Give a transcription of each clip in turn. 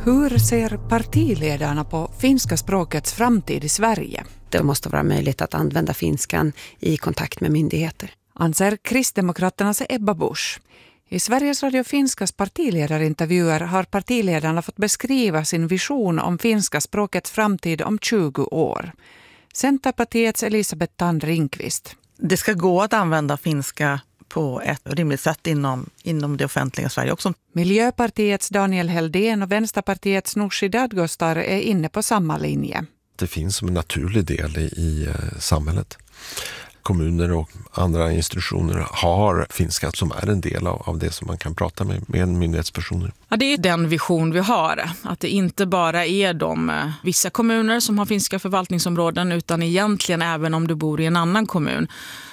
Hur ser partiledarna på finska språkets framtid i Sverige? Det måste vara möjligt att använda finskan i kontakt med myndigheter. Anser Kristdemokraternas Ebba Busch. I Sveriges Radio Finskas partiledarintervjuer har partiledarna fått beskriva sin vision om finska språkets framtid om 20 år. Centerpartiets Elisabeth Tand Ringqvist. Det ska gå att använda finska på ett rimligt sätt inom det offentliga Sverige också. Miljöpartiets Daniel Heldén och Vänsterpartiets Nooshi Dadgostar är inne på samma linje. Det finns som en naturlig del i samhället. Kommuner och andra institutioner har finska som är en del av det som man kan prata med myndighetspersoner. Ja, det är den vision vi har. Att det inte bara är vissa kommuner som har finska förvaltningsområden, utan egentligen även om du bor i en annan kommun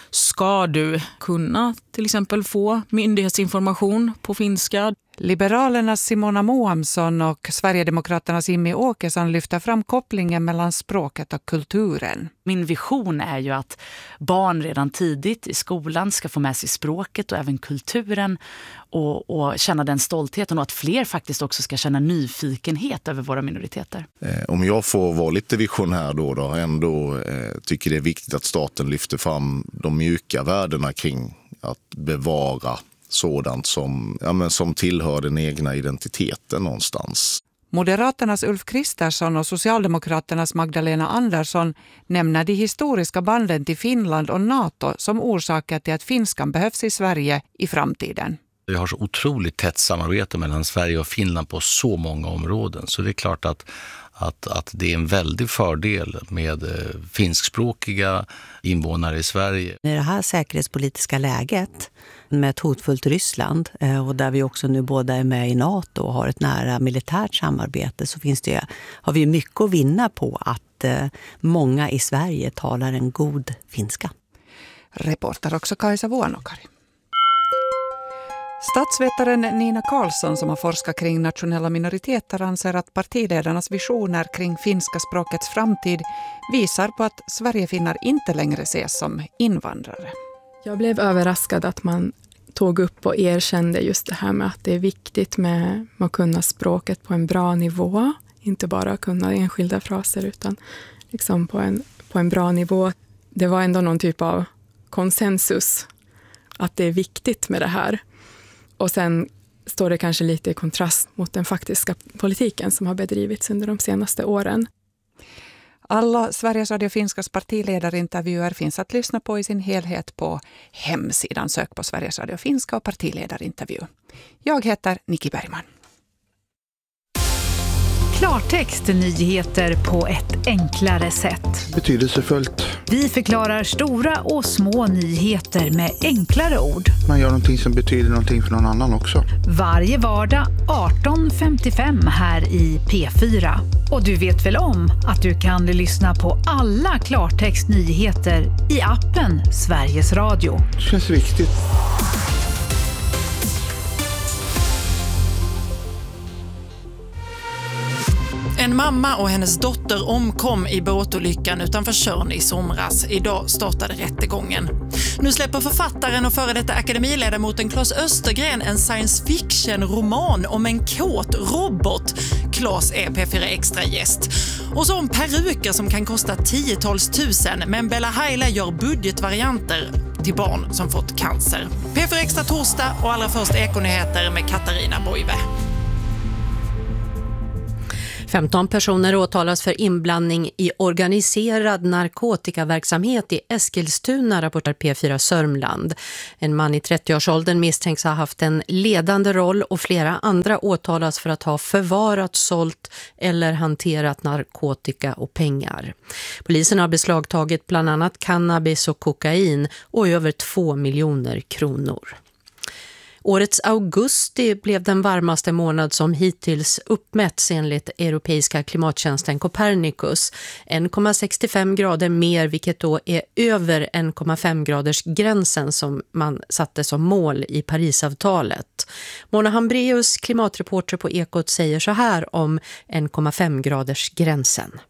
ska du kunna till exempel få myndighetsinformation på finska. Liberalernas Simona Moamsson och Sverigedemokraternas Jimmy Åkesson lyfter fram kopplingen mellan språket och kulturen. Min vision är ju att barn redan tidigt i skolan ska få med sig språket och även kulturen och känna den stoltheten, och att fler faktiskt också ska känna nyfikenhet över våra minoriteter. Om jag får vara lite visionär då ändå tycker det är viktigt att staten lyfter fram de mjuka värdena kring att bevara sådant som tillhör den egna identiteten någonstans. Moderaternas Ulf Kristersson och Socialdemokraternas Magdalena Andersson nämner de historiska banden till Finland och NATO som orsaker till att finskan behövs i Sverige i framtiden. Vi har så otroligt tätt samarbete mellan Sverige och Finland på så många områden, så det är klart att det är en väldig fördel med finskspråkiga invånare i Sverige. I det här säkerhetspolitiska läget med ett hotfullt Ryssland och där vi också nu båda är med i NATO och har ett nära militärt samarbete, så har vi mycket att vinna på att många i Sverige talar en god finska. Reportar också Kaisa Vuonokari. Statsvetaren Nina Karlsson, som har forskat kring nationella minoriteter, anser att partiledarnas visioner kring finska språkets framtid visar på att Sverigefinnar inte längre ses som invandrare. Jag blev överraskad att man tog upp och erkände just det här med att det är viktigt med att kunna språket på en bra nivå. Inte bara kunna enskilda fraser utan liksom på en bra nivå. Det var ändå någon typ av konsensus att det är viktigt med det här. Och sen står det kanske lite i kontrast mot den faktiska politiken som har bedrivits under de senaste åren. Alla Sveriges Radio Finskas partiledarintervjuer finns att lyssna på i sin helhet på hemsidan. Sök på Sveriges Radio Finska och partiledarintervju. Jag heter Nikki Bergman. Klartext, nyheter på ett enklare sätt. Betydelsefullt. Vi förklarar stora och små nyheter med enklare ord. Man gör någonting som betyder någonting för någon annan också. Varje vardag 18:55 här i P4. Och du vet väl om att du kan lyssna på alla Klartext nyheter i appen Sveriges Radio. Det känns viktigt. En mamma och hennes dotter omkom i båtolyckan utanför Tjörn i somras. Idag startade rättegången. Nu släpper författaren och före detta akademiledamoten Claes Östergren en science fiction-roman om en kåt robot. Claes är P4 Extra-gäst. Och så om peruker som kan kosta 10-tals tusen, men Bella Haile gör budgetvarianter till barn som fått cancer. P4 Extra torsdag och allra först Ekonyheter med Katarina Boive. 15 personer åtalas för inblandning i organiserad narkotikaverksamhet i Eskilstuna, rapporterar P4 Sörmland. En man i 30-årsåldern misstänks ha haft en ledande roll och flera andra åtalas för att ha förvarat, sålt eller hanterat narkotika och pengar. Polisen har beslagtagit bland annat cannabis och kokain och över 2 miljoner kronor. Årets augusti blev den varmaste månad som hittills uppmätts enligt europeiska klimattjänsten Copernicus. 1,65 grader mer, vilket då är över 1,5 graders gränsen som man satte som mål i Parisavtalet. Mona Hambreus, klimatreporter på Ekot, säger så här om 1,5 graders gränsen.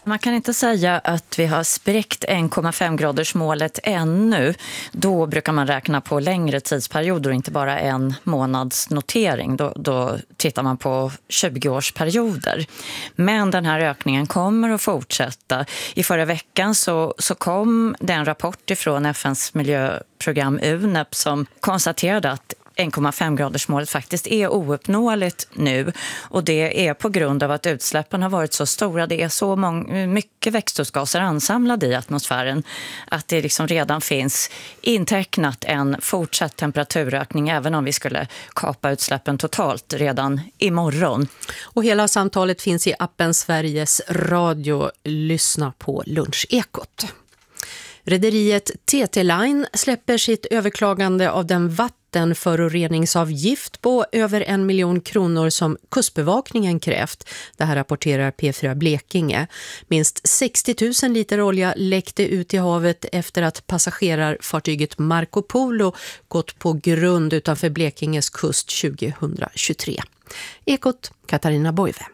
Man kan inte säga att vi har spräckt 1,5-gradersmålet ännu. Då brukar man räkna på längre tidsperioder och inte bara en månads notering. Då tittar man på 20-årsperioder. Men den här ökningen kommer att fortsätta. I förra veckan så kom det en rapport ifrån FNs miljöprogram UNEP som konstaterade att 1,5-gradersmålet faktiskt är ouppnåeligt nu, och det är på grund av att utsläppen har varit så stora. Det är så mycket växthusgaser ansamlade i atmosfären att det liksom redan finns intecknat en fortsatt temperaturökning även om vi skulle kapa utsläppen totalt redan imorgon. Och hela samtalet finns i appen Sveriges Radio. Lyssna på Lunchekot. Rederiet TT Line släpper sitt överklagande av den vattenföroreningsavgift på över 1 miljon kronor som kustbevakningen krävt. Det här rapporterar P4 Blekinge. Minst 60 000 liter olja läckte ut i havet efter att passagerarfartyget Marco Polo gått på grund utanför Blekinges kust 2023. Ekot, Katarina Boive.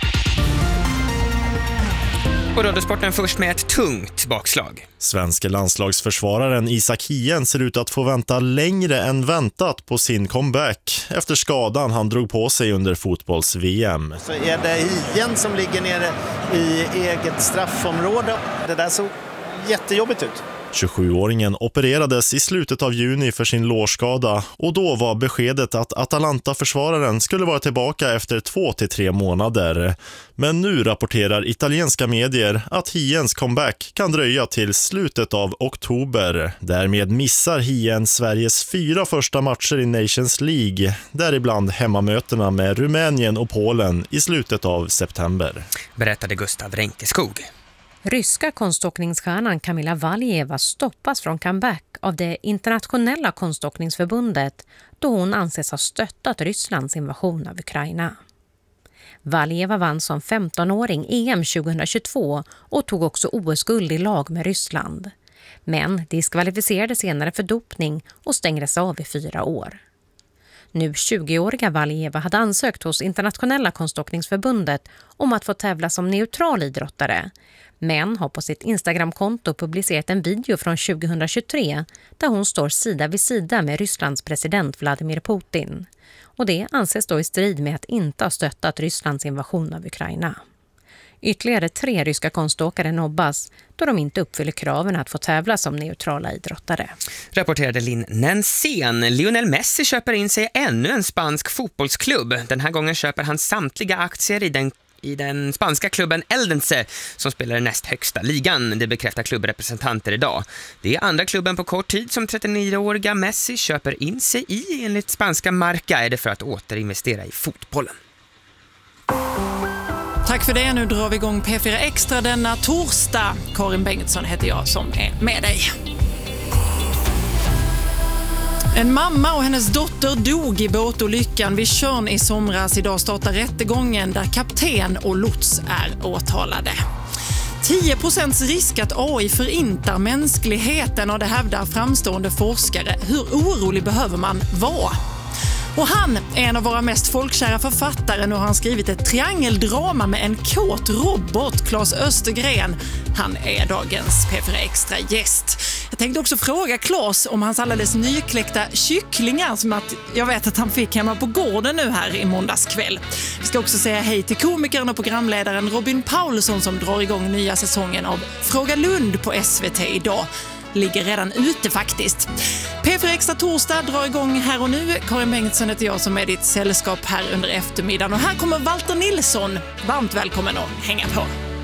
Och Radiosporten först med ett tungt bakslag. Svenska landslagsförsvararen Isak Hien ser ut att få vänta längre än väntat på sin comeback efter skadan han drog på sig under fotbolls-VM. Så är det Hien som ligger nere i eget straffområde. Det där såg jättejobbigt ut. 27-åringen opererades i slutet av juni för sin lårskada och då var beskedet att Atalanta-försvararen skulle vara tillbaka efter 2 till 3 månader. Men nu rapporterar italienska medier att Hiens comeback kan dröja till slutet av oktober. Därmed missar Hien Sveriges 4 första matcher i Nations League, däribland hemmamötena med Rumänien och Polen i slutet av september. Berättade Gustav Renkeskog. Ryska konståkningsstjärnan Kamila Valieva stoppas från comeback av det internationella konståkningsförbundet då hon anses ha stöttat Rysslands invasion av Ukraina. Valieva vann som 15-åring EM 2022 och tog också OS-guld i lag med Ryssland. Men diskvalificerades senare för dopning och stängdes av i 4 år. Nu 20-åriga Valieva hade ansökt hos internationella konståkningsförbundet om att få tävla som neutral idrottare, men har på sitt Instagramkonto publicerat en video från 2023 där hon står sida vid sida med Rysslands president Vladimir Putin. Och det anses då i strid med att inte ha stöttat Rysslands invasion av Ukraina. Ytterligare 3 ryska konståkare nobbas då de inte uppfyller kraven att få tävla som neutrala idrottare. Rapporterade Linn Nensén. Lionel Messi köper in sig ännu en spansk fotbollsklubb. Den här gången köper han samtliga aktier i den spanska klubben Eldense som spelar i näst högsta ligan. Det bekräftar klubbrepresentanter idag. Det är andra klubben på kort tid som 39-åriga Messi köper in sig i. Enligt spanska Marca är det för att återinvestera i fotbollen. Tack för det. Nu drar vi igång P4 Extra denna torsdag. Karin Bengtsson heter jag som är med dig. En mamma och hennes dotter dog i båtolyckan vid Tjörn i somras. Idag startar rättegången där kapten och lots är åtalade. 10% risk att AI förintar mänskligheten, och det hävdar framstående forskare. Hur orolig behöver man vara? Och han är en av våra mest folkkära författare. Nu har han skrivit ett triangeldrama med en kåt robot, Claes Östergren. Han är dagens P4 Extra gäst. Jag tänkte också fråga Claes om hans alldeles nykläckta kycklingar som att jag vet att han fick hemma på gården nu här i måndagskväll. Vi ska också säga hej till komikern och programledaren Robin Paulsson som drar igång nya säsongen av Fråga Lund på SVT idag. Ligger redan ute faktiskt. P4 Extra torsdag drar igång här och nu. Karin Bengtsson heter jag som är ditt sällskap här under eftermiddagen. Och här kommer Walter Nilsson. Varmt välkommen att hänga på.